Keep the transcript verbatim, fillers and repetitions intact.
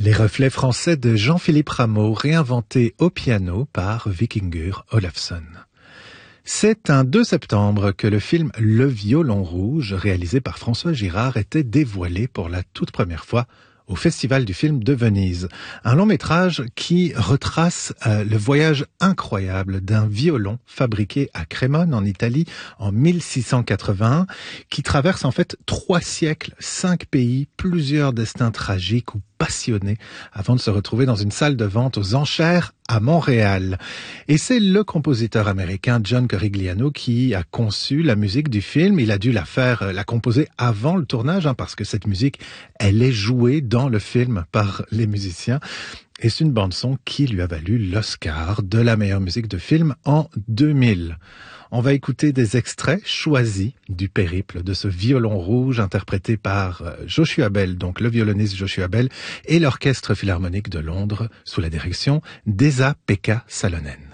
Les reflets français de Jean-Philippe Rameau, réinventés au piano par Vikingur Olafsson. C'est un deux septembre que le film Le Violon Rouge, réalisé par François Girard, était dévoilé pour la toute première fois au Festival du film de Venise. Un long métrage qui retrace euh, le voyage incroyable d'un violon fabriqué à Crémone en Italie en mille six cent quatre-vingt-un, qui traverse en fait trois siècles, cinq pays, plusieurs destins tragiques ou passionnés avant de se retrouver dans une salle de vente aux enchères à Montréal. Et c'est le compositeur américain John Corigliano qui a conçu la musique du film. Il a dû la faire, la composer avant le tournage, hein, parce que cette musique, elle est jouée dans le film par les musiciens. Et c'est une bande-son qui lui a valu l'Oscar de la meilleure musique de film en deux mille. On va écouter des extraits choisis du périple de ce violon rouge interprété par Joshua Bell, donc le violoniste Joshua Bell, et l'Orchestre Philharmonique de Londres sous la direction d'Esa-Pekka Salonen.